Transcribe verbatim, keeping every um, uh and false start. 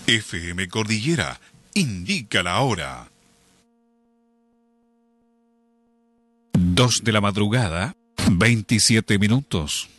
F M Cordillera indica la hora. Dos de la madrugada, veintisiete minutos.